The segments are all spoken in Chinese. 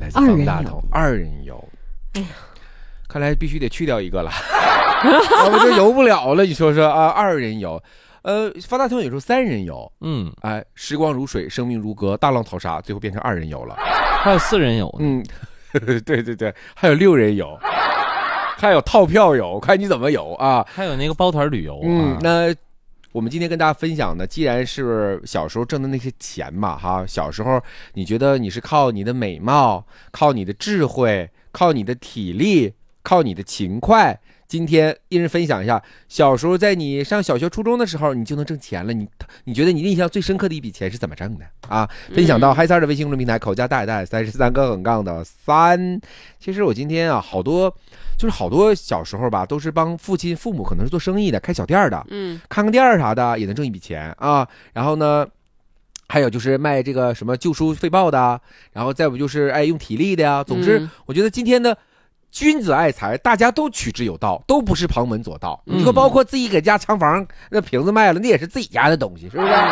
子方大同二人游。 哎呀， 看来必须得去掉一个了，我就游不了了。你说说啊，二人游。方大同有时候三人游，哎，时光如水，生命如歌，大浪淘沙，最后变成二人游了。 还有4人游， 对对对，还有6人游，还有套票游，看你怎么游啊。 还有那个包团旅游。 那我们今天跟大家分享的，既然是小时候挣的那些钱嘛，哈，小时候你觉得你是靠你的美貌，靠你的智慧，靠你的体力，靠你的勤快。今天一人分享一下，小时候在你上小学初中的时候，你就能挣钱了。你觉得你印象最深刻的一笔钱是怎么挣的啊？分享到嗨三的微信公众平台，口加大爷33个横杠的3。其实我今天啊，好多小时候吧，都是帮父母可能是做生意的，开小店的，看个店啥的也能挣一笔钱啊。然后呢，还有就是卖这个什么旧书废报的，然后再不就是用体力的呀。总之，我觉得今天的君子爱财，大家都取之有道，都不是旁门左道。你说包括自己给家厂房那瓶子卖了，那也是自己家的东西，是不是？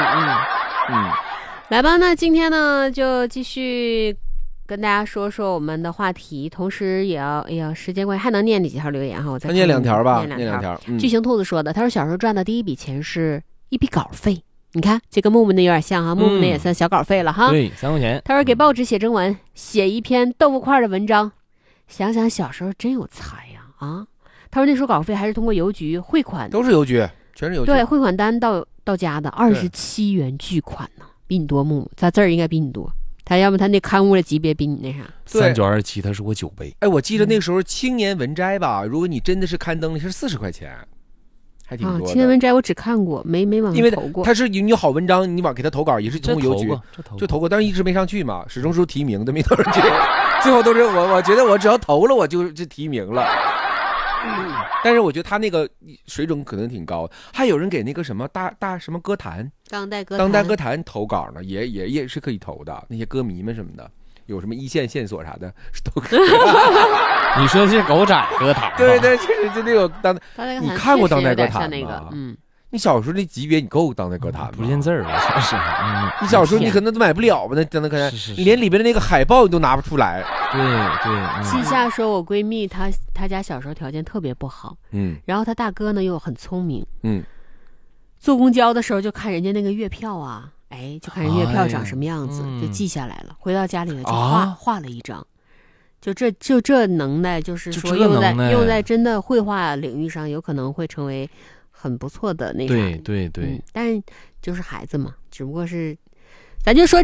来吧，那今天呢就继续跟大家说说我们的话题，同时也要，时间关系还能念几条留言哈？我再念2条吧， 念2条。 巨型兔子说的，他说小时候赚的第一笔钱是一笔稿费。你看这跟木木的有点像哈，木木的也算小稿费了哈。 对，3块钱。 他说给报纸写征文，写一篇豆腐块的文章。想想小时候真有才呀啊！他说那时候稿费还是通过邮局汇款， 都是邮局，全是邮局。 对，汇款单到家的27元巨款呢，比你多木木，他字儿应该比你多。他要不他那刊物的级别比你那啥。 3927，他是我9倍。 哎，我记得那个时候青年文摘吧，如果你真的是刊登的是40块钱，还挺多的。 青年文摘我只看过，没往上投过。 因为他是你有好文章，你往给他投稿也是通过邮局就投过，但是一直没上去嘛，始终是提名的，没投上去。最后都是我觉得我只要投了我就提名了。但是我觉得他那个水准可能挺高。还有人给那个什么大什么歌坛当代歌坛投稿呢，也是可以投的，那些歌迷们什么的，有什么一线线索啥的都可以。 你说的是狗仔歌坛？ 对对，就是就那种你看过当代歌坛吗？你小时候那级别你够当代歌坛吗？ 不认字儿，我是。 你小时候你可能都买不了吧？那当代歌坛，你连里边的那个海报你都拿不出来。 对。 季夏说，我闺蜜她家小时候条件特别不好，然后她大哥呢又很聪明，坐公交的时候就看人家那个月票啊，就看人月票长什么样子，就记下来了。回到家里呢就画了一张。就这能耐，就是说用在真的绘画领域上，有可能会成为很不错的那啥。 对。 但是就是孩子嘛，只不过是，咱就说